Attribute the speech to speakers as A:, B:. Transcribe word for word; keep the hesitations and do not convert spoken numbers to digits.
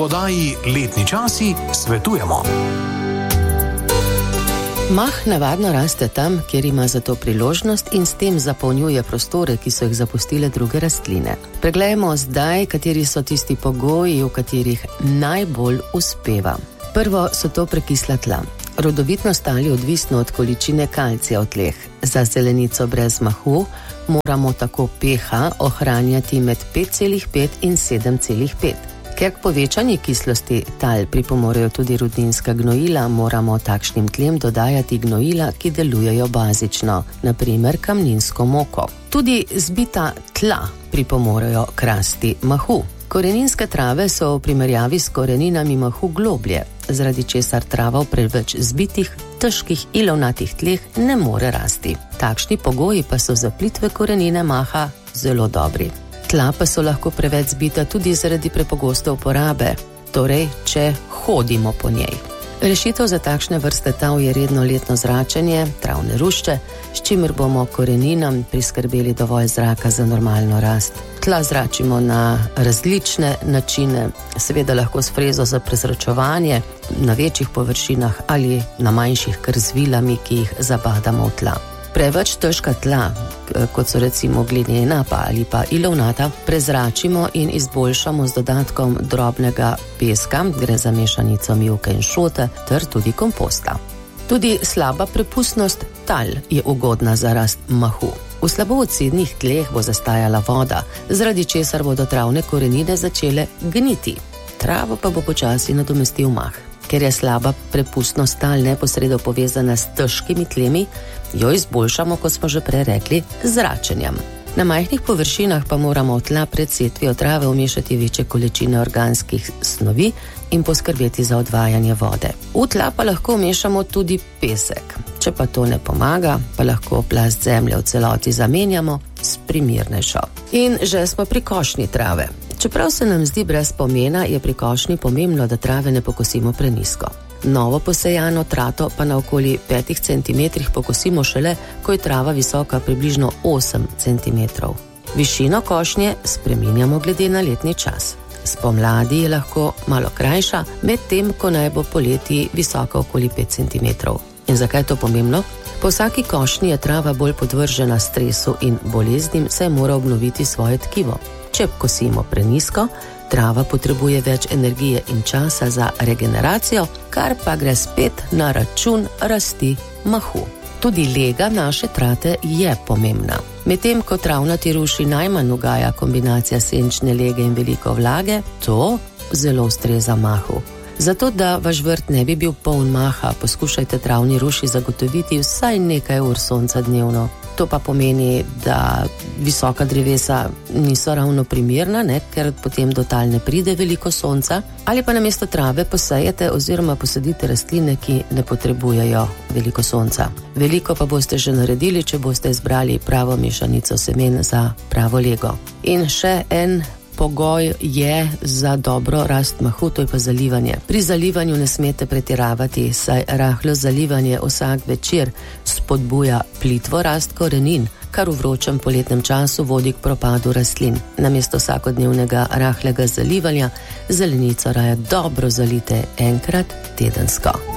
A: oddaji Letni časi svetujemo.
B: Mah navadno raste tam, kjer ima za to priložnost in s tem zapolnjuje prostore, ki so jih zapustile druge rastline. Preglejmo zdaj, kateri so tisti pogoji, v katerih najbolj uspeva. Prvo so to prekisla tla. Rodovitnost ali odvisno od količine kalcija v tleh. Za zelenico brez mahu moramo tako pH ohranjati med pet celih pet in sedem celih pet. Ker k povečanju kislosti tal pripomorejo tudi rudninska gnojila, moramo takšnim tlem dodajati gnojila, ki delujejo bazično, na primer kamninsko moko. Tudi zbita tla pripomorejo k rasti mahu. Koreninske trave so v primerjavi s koreninami mahu globlje, zaradi česar trava v preveč zbitih, težkih ilovnatih tleh ne more rasti. Takšni pogoji pa so za plitve korenine maha zelo dobri. Tla pa so lahko preveč zbita tudi zaradi prepogoste uporabe, torej če hodimo po njej. Rešitev za takšne vrste tav je redno letno zračenje, travne rušče, s čimer bomo koreninam priskrbeli dovolj zraka za normalno rast. Tla zračimo na različne načine, seveda lahko s frezo za prezračevanje na večjih površinah ali na manjših kar z vilami, ki jih zabadamo v tla. Preveč težka tla, kot so recimo glinena pa ali pa ilovnata, prezračimo in izboljšamo z dodatkom drobnega peska, gre za mešanico mivke in šote, ter tudi komposta. Tudi slaba prepustnost tal je ugodna za rast mahu. V slabo odsednih tleh bo zastajala voda, zaradi česar bodo travne korenine začele gniti. Travo pa bo počasi nadomestil mah. Ker je slaba prepustnost tal neposredno povezana s težkimi tlemi, jo izboljšamo, kot smo že prej rekli, z zračenjem. Na majhnih površinah pa moramo v tla pred setvijo trave vmešati večje količine organskih snovi in poskrbeti za odvajanje vode. V tla pa lahko vmešamo tudi pesek. Če pa to ne pomaga, pa lahko plast zemlje v celoti zamenjamo s primernejšo. In že smo pri košnji trave. Čeprav se nam zdi brez pomena, je pri košnji pomembno, da trave ne pokosimo prenizko. Novo posejano trato pa na okoli petih centimetrih pokosimo šele, ko je trava visoka približno osem centimetrov. Višino košnje spreminjamo glede na letni čas. Spomladi je lahko malo krajša, medtem ko naj bo poleti visoka okoli pet centimetrov. In zakaj je to pomembno? Po vsaki košnji je trava bolj podvržena stresu in boleznim, saj mora obnoviti svoje tkivo. Če kosimo prenizko, trava potrebuje več energije in časa za regeneracijo, kar pa gre spet na račun rasti mahu. Tudi lega naše trate je pomembna. Medtem ko travnati ruši najmanj ugaja kombinacija senčne lege in veliko vlage, to zelo ustreza mahu. Zato, da vaš vrt ne bi bil poln maha, poskušajte travni ruši zagotoviti vsaj nekaj ur sonca dnevno. To pa pomeni, da visoka drevesa niso ravno primerna, ne, ker potem do tal ne pride veliko sonca, ali pa namesto trave posejete oziroma posadite rastline, ki ne potrebujejo veliko sonca. Veliko pa boste že naredili, če boste izbrali pravo mešanico semen za pravo lego. In še en pogoj je za dobro rast mahu, to je pa zalivanje. Pri zalivanju ne smete pretiravati, saj rahlo zalivanje vsak večer spodbuja plitvo rast korenin, kar v vročem poletnem času vodi k propadu rastlin. Namesto vsakodnevnega rahlega zalivanja zelenico raje dobro zalite enkrat tedensko.